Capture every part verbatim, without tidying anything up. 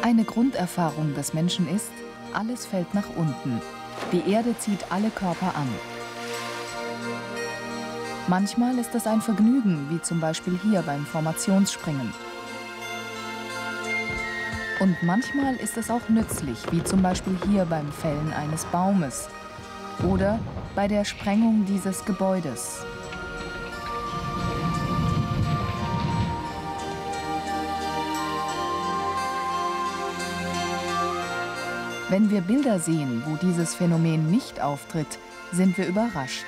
Eine Grunderfahrung des Menschen ist, alles fällt nach unten. Die Erde zieht alle Körper an. Manchmal ist es ein Vergnügen, wie zum Beispiel hier beim Formationsspringen. Und manchmal ist es auch nützlich, wie zum Beispiel hier beim Fällen eines Baumes oder bei der Sprengung dieses Gebäudes. Wenn wir Bilder sehen, wo dieses Phänomen nicht auftritt, sind wir überrascht.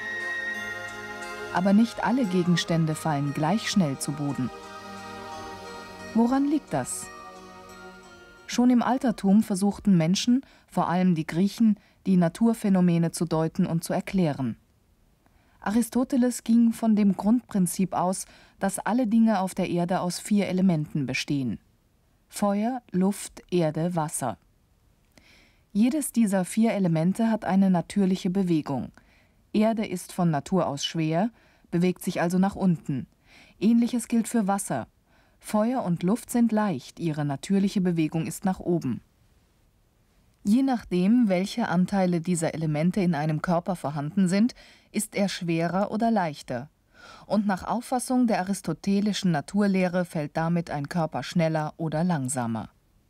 Aber nicht alle Gegenstände fallen gleich schnell zu Boden. Woran liegt das? Schon im Altertum versuchten Menschen, vor allem die Griechen, die Naturphänomene zu deuten und zu erklären. Aristoteles ging von dem Grundprinzip aus, dass alle Dinge auf der Erde aus vier Elementen bestehen: Feuer, Luft, Erde, Wasser. Jedes dieser vier Elemente hat eine natürliche Bewegung. Erde ist von Natur aus schwer, bewegt sich also nach unten. Ähnliches gilt für Wasser. Feuer und Luft sind leicht, ihre natürliche Bewegung ist nach oben. Je nachdem, welche Anteile dieser Elemente in einem Körper vorhanden sind, ist er schwerer oder leichter. Und nach Auffassung der aristotelischen Naturlehre fällt damit ein Körper schneller oder langsamer.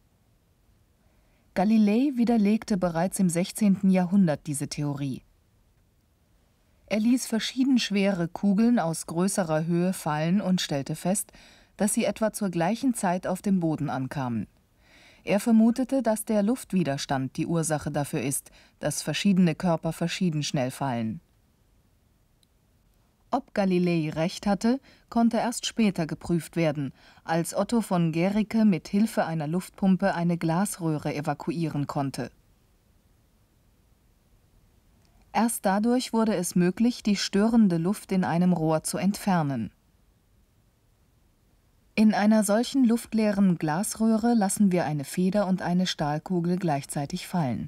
Galilei widerlegte bereits im sechzehnten Jahrhundert diese Theorie. Er ließ verschieden schwere Kugeln aus größerer Höhe fallen und stellte fest, dass sie etwa zur gleichen Zeit auf dem Boden ankamen. Er vermutete, dass der Luftwiderstand die Ursache dafür ist, dass verschiedene Körper verschieden schnell fallen. Ob Galilei recht hatte, konnte erst später geprüft werden, als Otto von Guericke mit Hilfe einer Luftpumpe eine Glasröhre evakuieren konnte. Erst dadurch wurde es möglich, die störende Luft in einem Rohr zu entfernen. In einer solchen luftleeren Glasröhre lassen wir eine Feder und eine Stahlkugel gleichzeitig fallen.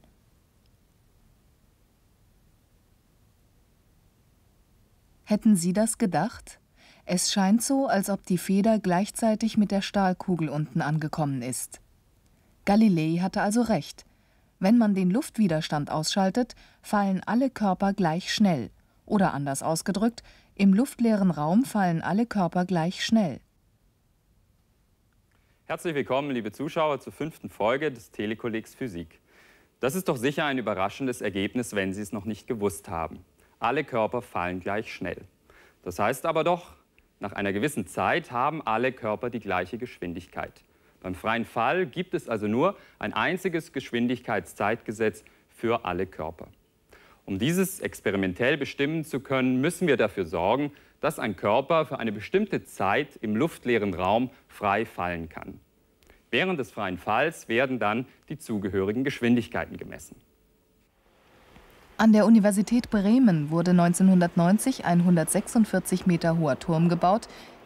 Hätten Sie das gedacht? Es scheint so, als ob die Feder gleichzeitig mit der Stahlkugel unten angekommen ist. Galilei hatte also recht. Wenn man den Luftwiderstand ausschaltet, fallen alle Körper gleich schnell. Oder anders ausgedrückt, im luftleeren Raum fallen alle Körper gleich schnell. Herzlich willkommen, liebe Zuschauer, zur fünften Folge des Telekollegs Physik. Das ist doch sicher ein überraschendes Ergebnis, wenn Sie es noch nicht gewusst haben. Alle Körper fallen gleich schnell. Das heißt aber doch, nach einer gewissen Zeit haben alle Körper die gleiche Geschwindigkeit. Beim freien Fall gibt es also nur ein einziges Geschwindigkeitszeitgesetz für alle Körper. Um dieses experimentell bestimmen zu können, müssen wir dafür sorgen, dass ein Körper für eine bestimmte Zeit im luftleeren Raum frei fallen kann. Während des freien Falls werden dann die zugehörigen Geschwindigkeiten gemessen. An der Universität Bremen wurde neunzehnhundertneunzig ein hundertsechsundvierzig Meter hoher Turm gebaut,